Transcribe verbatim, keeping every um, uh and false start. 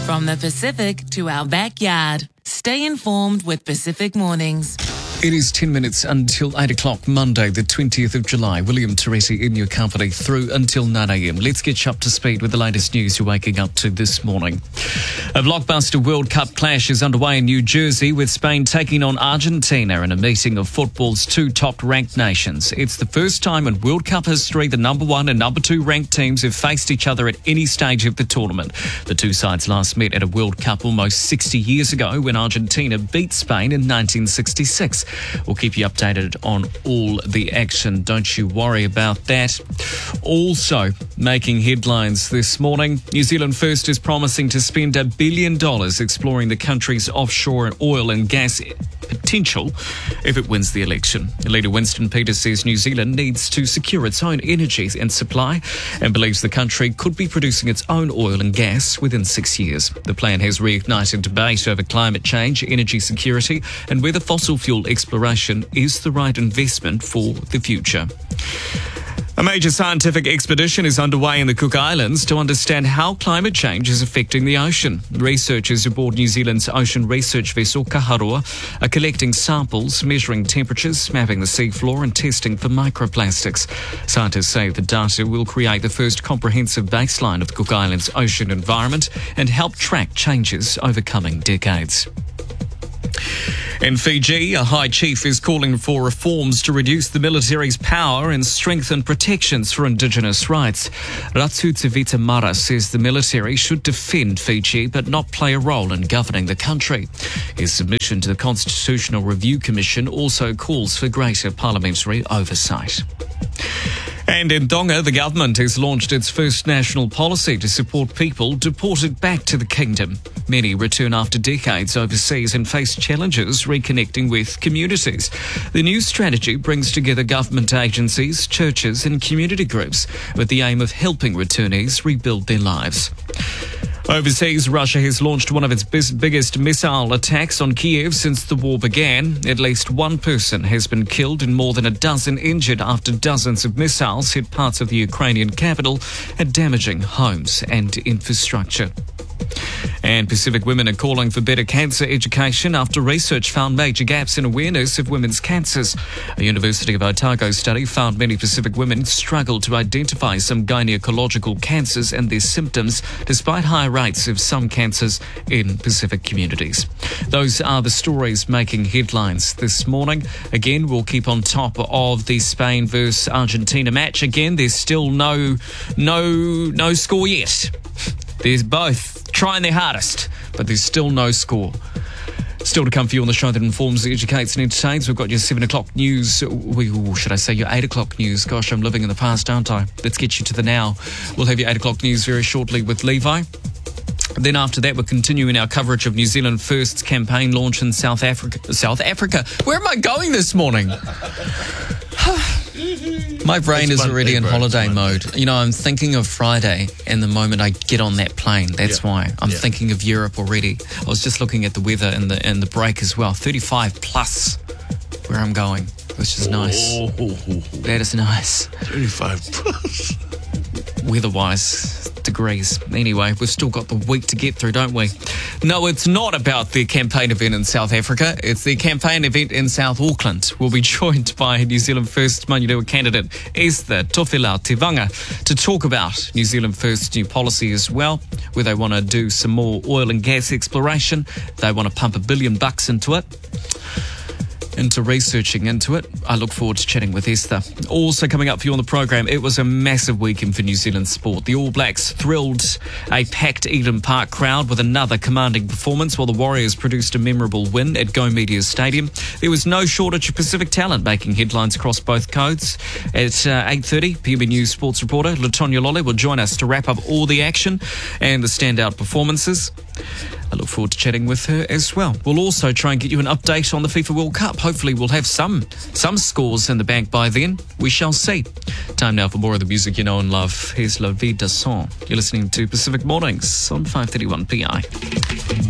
From the Pacific to our backyard. Stay informed with Pacific Mornings. It is ten minutes until eight o'clock, Monday, the twentieth of July. William Teresi in your company through until nine a.m. Let's get you up to speed with the latest news you're waking up to this morning. A blockbuster World Cup clash is underway in New Jersey, with Spain taking on Argentina in a meeting of football's two top-ranked nations. It's the first time in World Cup history the number one and number two ranked teams have faced each other at any stage of the tournament. The two sides last met at a World Cup almost sixty years ago when Argentina beat Spain in nineteen sixty-six. We'll keep you updated on all the action. Don't you worry about that. Also making headlines this morning, New Zealand First is promising to spend a billion dollars exploring the country's offshore oil and gas potential if it wins the election. Leader Winston Peters says New Zealand needs to secure its own energy and supply and believes the country could be producing its own oil and gas within six years. The plan has reignited debate over climate change, energy security and whether fossil fuel exploration is the right investment for the future. A major scientific expedition is underway in the Cook Islands to understand how climate change is affecting the ocean. Researchers aboard New Zealand's ocean research vessel Kaharua are collecting samples, measuring temperatures, mapping the seafloor and testing for microplastics. Scientists say the data will create the first comprehensive baseline of the Cook Islands ocean environment and help track changes over coming decades. In Fiji, a high chief is calling for reforms to reduce the military's power and strengthen protections for indigenous rights. Ratsutavita Mara says the military should defend Fiji but not play a role in governing the country. His submission to the Constitutional Review Commission also calls for greater parliamentary oversight. And in Tonga, the government has launched its first national policy to support people deported back to the kingdom. Many return after decades overseas and face challenges reconnecting with communities. The new strategy brings together government agencies, churches and community groups with the aim of helping returnees rebuild their lives. Overseas, Russia has launched one of its biggest missile attacks on Kiev since the war began. At least one person has been killed and more than a dozen injured after dozens of missiles hit parts of the Ukrainian capital and damaging homes and infrastructure. And Pacific women are calling for better cancer education after research found major gaps in awareness of women's cancers. A University of Otago study found many Pacific women struggle to identify some gynecological cancers and their symptoms, despite high rates of some cancers in Pacific communities. Those are the stories making headlines this morning. Again, we'll keep on top of the Spain versus Argentina match. Again, there's still no, no, no score yet. There's both trying their hardest, but there's still no score. Still to come for you on the show that informs, educates and entertains. We've got your seven o'clock news. We, should I say your eight o'clock news? Gosh, I'm living in the past, aren't I? Let's get you to the now. We'll have your eight o'clock news very shortly with Levi. Then after that, we're continuing our coverage of New Zealand First's campaign launch in South Africa. South Africa? Where am I going this morning? My brain is already in holiday mode. You know, I'm thinking of Friday and the moment I get on that plane. That's yeah. why. I'm yeah. thinking of Europe already. I was just looking at the weather and the and the break as well. thirty-five plus where I'm going, which is nice. Oh. That is nice. thirty-five plus. Weather-wise, degrees. Anyway, we've still got the week to get through, don't we? No, it's not about the campaign event in South Africa. It's the campaign event in South Auckland. We'll be joined by New Zealand First Manurewa candidate Esther Tofilau-Tivanga to talk about New Zealand First's new policy as well, where they want to do some more oil and gas exploration. They want to pump a billion bucks into it. into researching into it. I look forward to chatting with Esther. Also coming up for you on the program, it was a massive weekend for New Zealand sport. The All Blacks thrilled a packed Eden Park crowd with another commanding performance, while the Warriors produced a memorable win at Go Media Stadium. There was no shortage of Pacific talent making headlines across both codes. At uh, eight thirty, P B News sports reporter Latonya Lolly will join us to wrap up all the action and the standout performances. I look forward to chatting with her as well. We'll also try and get you an update on the FIFA World Cup. Hopefully we'll have some some scores in the bank by then. We shall see. Time now for more of the music you know and love. Here's La Vie de Son. You're listening to Pacific Mornings on five thirty-one P I.